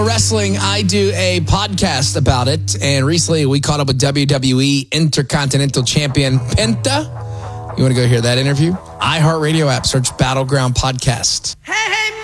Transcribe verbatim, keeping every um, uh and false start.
Wrestling, I do a podcast about it, and recently we caught up with W W E Intercontinental Champion Penta. You want to go hear that interview? iHeartRadio app, search Battleground Podcast.